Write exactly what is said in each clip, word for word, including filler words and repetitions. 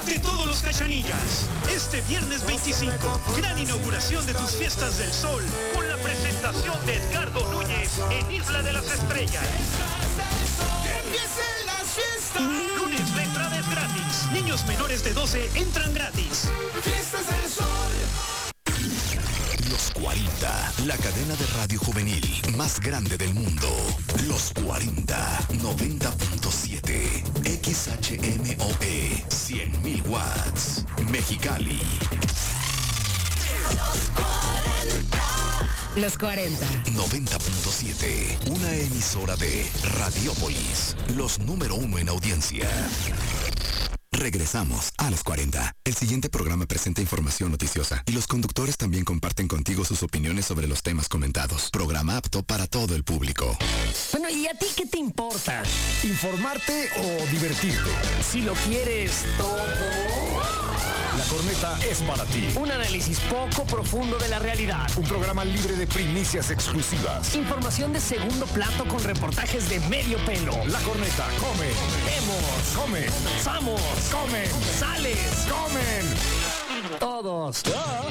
De todos los Cachanillas, este viernes veinticinco, gran inauguración de tus fiestas del sol, con la presentación de Edgardo Núñez en Isla de las Estrellas. ¡Que empiecen las fiestas! Lunes la entrada es gratis, niños menores de doce entran gratis. ¡Fiestas del sol! Los cuarenta, la cadena de radio juvenil más grande del mundo. Los cuarenta, noventa punto siete, X H M O E, cien mil watts, Mexicali. Los cuarenta. noventa punto siete, una emisora de Radiópolis, los número uno en audiencia. Regresamos a los cuarenta. El siguiente programa presenta información noticiosa y los conductores también comparten contigo sus opiniones sobre los temas comentados. Programa apto para todo el público. Bueno, ¿y a ti qué te importa? ¿Informarte o divertirte? Si lo quieres todo... La corneta es para ti. Un análisis poco profundo de la realidad. Un programa libre de primicias exclusivas. Información de segundo plato con reportajes de medio pelo. La corneta come. Vemos. Come. Vamos. Comen. Sales. Comen. Todos. Ah.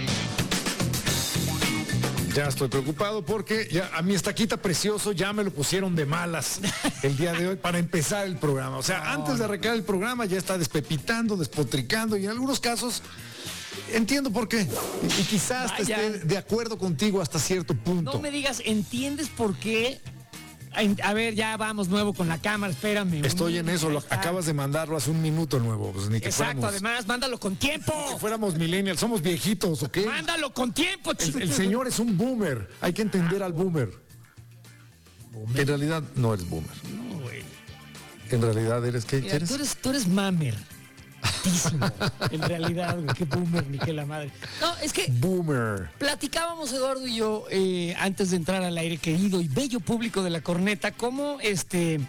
Ya estoy preocupado porque ya a mi estaquita precioso ya me lo pusieron de malas el día de hoy para empezar el programa. O sea, no, antes de arrancar el programa ya está despepitando, despotricando y en algunos casos entiendo por qué. Y, y quizás Vaya. esté de acuerdo contigo hasta cierto punto. No me digas, ¿entiendes por qué? A ver, ya vamos nuevo con la cámara, espérame. Estoy en eso, lo, acabas de mandarlo hace un minuto nuevo. Pues, ni que Exacto, fuéramos, además, mándalo con tiempo. Ni que fuéramos millennials, somos viejitos, ¿ok? Mándalo con tiempo, chico. El, el señor es un boomer, hay que entender al boomer. ¿Boomer? En realidad no eres boomer. No, güey. En realidad eres, ¿qué Mira, quieres? Tú eres, tú eres mamer. En realidad, güey, qué boomer ni qué la madre. No, es que boomer. Platicábamos Eduardo y yo eh, antes de entrar al aire, querido y bello público de la corneta, cómo este,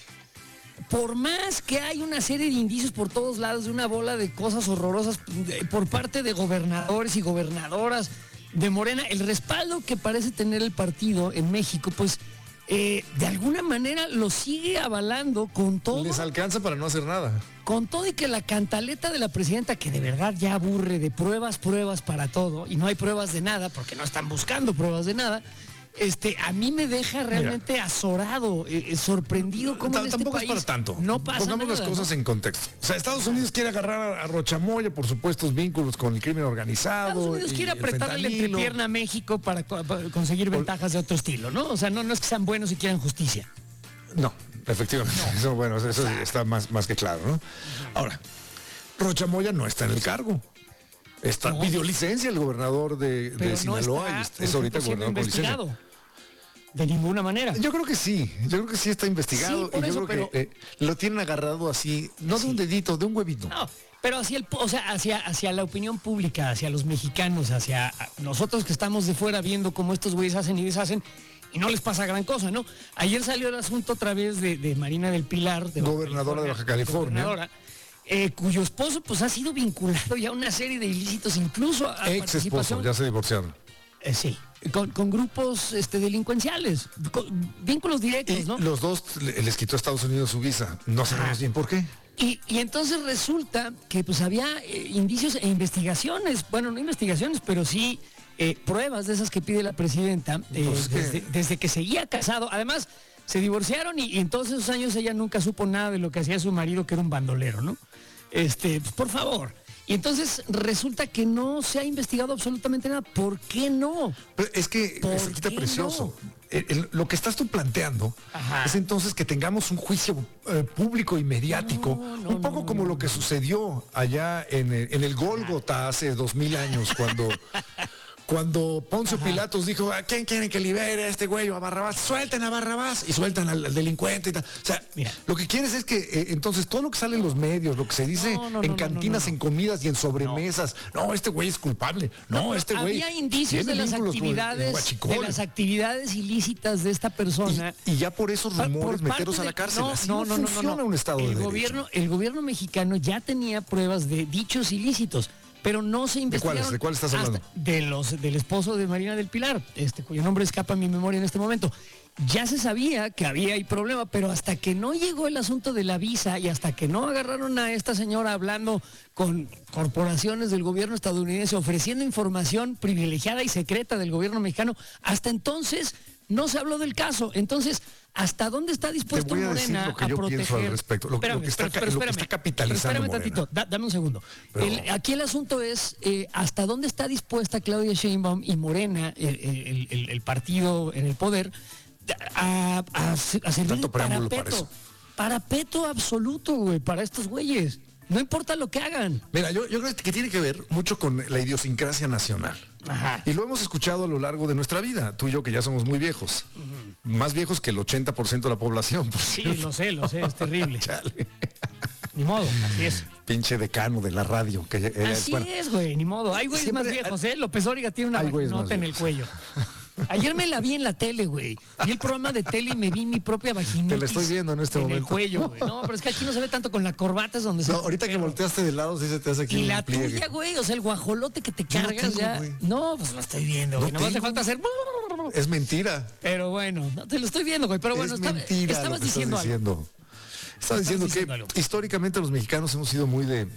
por más que hay una serie de indicios por todos lados de una bola de cosas horrorosas de, por parte de gobernadores y gobernadoras de Morena, el respaldo que parece tener el partido en México, pues eh, de alguna manera lo sigue avalando con todo. Les alcanza para no hacer nada. Con todo y que la cantaleta de la presidenta, que de verdad ya aburre de pruebas, pruebas para todo, y no hay pruebas de nada, porque no están buscando pruebas de nada, este, a mí me deja realmente Mira, azorado, eh, sorprendido como en este tampoco país es para tanto. No pasa Pongamos nada, las cosas ¿no? en contexto. O sea, Estados Unidos quiere agarrar a Rochamoya por supuestos vínculos con el crimen organizado. Estados Unidos quiere apretarle la entrepierna a México para, para conseguir por... ventajas de otro estilo, ¿no? O sea, no, no es que sean buenos y quieran justicia. No. Efectivamente, no. eso bueno, eso o sea, está más, más que claro, ¿no? Ahora, Rochamoya no está en el cargo. Está, no. Pidió licencia el gobernador de, de Sinaloa no está, y es ahorita gobernador con licencia. De ninguna manera. Yo creo que sí, yo creo que sí está investigado sí, y yo eso, creo pero... que eh, lo tienen agarrado así, no sí. de un dedito, de un huevito. No, pero hacia el, o sea, hacia, hacia la opinión pública, hacia los mexicanos, hacia nosotros que estamos de fuera viendo cómo estos güeyes hacen y deshacen. Y no les pasa gran cosa, ¿no? Ayer salió el asunto otra vez de, de Marina del Pilar, de gobernadora de Baja California, eh, cuyo esposo pues ha sido vinculado ya a una serie de ilícitos, incluso a ex esposo, ya se divorciaron. Eh, sí, con, con grupos este, delincuenciales, con vínculos directos, y ¿no? Los dos les quitó a Estados Unidos su visa, no sabemos bien por qué. Y, y entonces resulta que pues había eh, indicios e investigaciones, bueno, no investigaciones, pero sí eh, pruebas de esas que pide la presidenta eh, pues desde, que... desde que seguía casado. Además, se divorciaron y, y en todos esos años ella nunca supo nada de lo que hacía su marido, que era un bandolero, ¿no? Este, pues, por favor. Y entonces resulta que no se ha investigado absolutamente nada. ¿Por qué no? Pero es que es quita precioso. No? El, el, lo que estás tú planteando Ajá. es entonces que tengamos un juicio eh, público y mediático, no, no, un poco no, como no, lo que sucedió allá en el, en el Gólgota hace dos mil años, cuando... Cuando Poncio Ajá. Pilatos dijo, ¿a quién quieren que libere a este güey o a Barrabás? Suelten a Barrabás y sueltan al, al delincuente y tal. O sea, Mira. lo que quieres es que eh, entonces todo lo que sale en los medios, lo que se dice no, no, en no, cantinas, no, no, no. en comidas y en sobremesas, no, no este güey es culpable. No, no este güey. Había indicios de las actividades, de las actividades ilícitas de esta persona. Y, y ya por esos rumores por meterlos de, a la cárcel. No, Así no, no, no, funciona no, no. un estado el de gobierno, derecho. El gobierno mexicano ya tenía pruebas de dichos ilícitos, pero no se investigaron. ¿De cuáles? ¿De cuál estás hablando? De los del esposo de Marina del Pilar, este cuyo nombre escapa a mi memoria en este momento. ya se sabía que había ahí problema, pero hasta que no llegó el asunto de la visa y hasta que no agarraron a esta señora hablando con corporaciones del gobierno estadounidense ofreciendo información privilegiada y secreta del gobierno mexicano, hasta entonces no se habló del caso. Entonces, ¿hasta dónde está dispuesto Morena lo que a yo proteger? pienso al respecto, lo, espérame, lo que está, pero, pero, lo que está capitalizando espérame tantito, da, dame un segundo. Pero... El, aquí el asunto es eh, hasta dónde está dispuesta Claudia Sheinbaum y Morena, el, el, el, el partido en el poder, a, a, a servir de parapeto, parapeto absoluto, güey, para estos güeyes. No importa lo que hagan. Mira, yo, yo creo que tiene que ver mucho con la idiosincrasia nacional. Ajá. Y lo hemos escuchado a lo largo de nuestra vida, tú y yo que ya somos muy viejos. Uh-huh. Más viejos que el ochenta por ciento de la población. Por sí, cierto. lo sé, lo sé, es terrible. Chale. Ni modo, así es. Pinche decano de la radio. Que era, así bueno, es, güey, ni modo. Hay güeyes más viejos, ¿eh? López Dóriga tiene una nota en el cuello. Ayer me la vi en la tele, güey. Vi el programa de tele y me vi mi propia vagina. Te la estoy viendo en este en momento. En el cuello, güey. No, pero es que aquí no se ve tanto con la corbata, es donde no, se... ahorita que volteaste de lado, sí se te hace aquí y un la pliegue. tuya, güey, o sea, el guajolote que te cargas no tengo, ya. Güey. No, pues lo estoy viendo, güey. No me hace falta hacer... Es mentira. Pero bueno, no, te lo estoy viendo, güey. Pero bueno, es está... mentira estabas lo que diciendo estás diciendo. algo. Estaba diciendo que algo. Históricamente los mexicanos hemos sido muy de...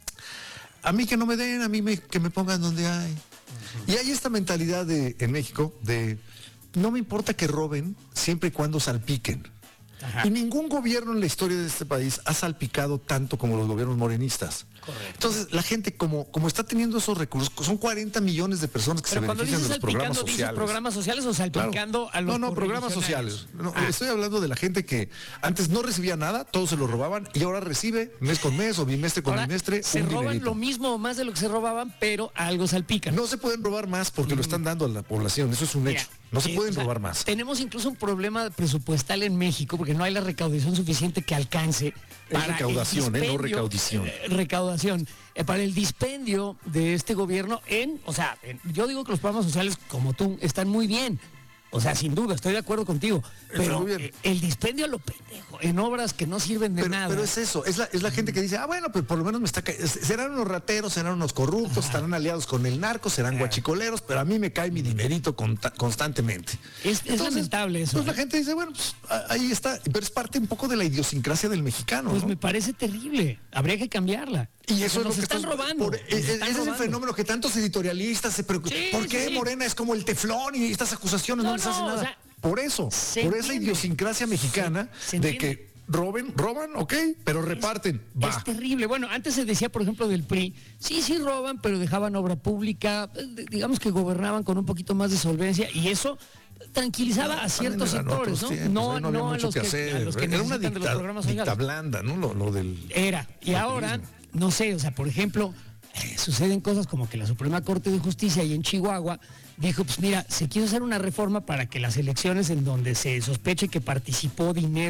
A mí que no me den, a mí me, que me pongan donde hay. Uh-huh. Y hay esta mentalidad de, en México de... No me importa que roben siempre y cuando salpiquen. Ajá. Y ningún gobierno en la historia de este país ha salpicado tanto como los gobiernos morenistas. Correcto. Entonces, la gente como, como está teniendo esos recursos, son cuarenta millones de personas que pero se benefician de los programas ¿dices sociales. programas sociales o salpicando claro. a los No, no, programas sociales. No, ah. Estoy hablando de la gente que antes no recibía nada, todos se lo robaban y ahora recibe mes con mes o bimestre con ahora bimestre. Se un roban dinerito. lo mismo o más de lo que se robaban, pero algo salpican. No se pueden robar más porque mm. lo están dando a la población, eso es un Mira, hecho. No se eh, pueden o sea, robar más. Tenemos incluso un problema presupuestal en México porque no hay la recaudación suficiente que alcance para es recaudación, el eh, no recaudición. Eh, recaudación. Eh, para el dispendio de este gobierno en, o sea, en, yo digo que los programas sociales como tú están muy bien. O sea, sin duda, estoy de acuerdo contigo. Pero eh, el dispendio a lo pendejo, en obras que no sirven de pero, nada. Pero es eso, es la, es la gente que dice, ah, bueno, pues por lo menos me está ca serán unos rateros, serán unos corruptos, ajá, estarán aliados con el narco, serán ajá, guachicoleros, pero a mí me cae mi dinerito constantemente. Es, es Entonces, lamentable eso. Pues ¿eh? la gente dice, bueno, pues ahí está, pero es parte un poco de la idiosincrasia del mexicano. Pues ¿no? me parece terrible, habría que cambiarla. Y eso es lo que están estás, robando. Por, es, están ese robando. es el fenómeno que tantos editorialistas se preocupan. Sí, ¿Por qué sí, Morena es como el teflón y estas acusaciones no, no les hacen no, nada? O sea, por eso, por entiende. esa idiosincrasia mexicana se, se de que roben, roban, ok, pero reparten. Es, va. es terrible. Bueno, antes se decía, por ejemplo, del P R I, sí, sí roban, pero dejaban obra pública, digamos que gobernaban con un poquito más de solvencia y eso tranquilizaba a ciertos sectores, ¿no? Tiempos, no, no, no a los que, que, a los que era una dicta, de los programas dicta blanda, ¿no? Lo, lo del era. Y ahora, no sé, o sea, por ejemplo, eh, suceden cosas como que la Suprema Corte de Justicia y en Chihuahua dijo, pues mira, se quiere hacer una reforma para que las elecciones en donde se sospeche que participó dinero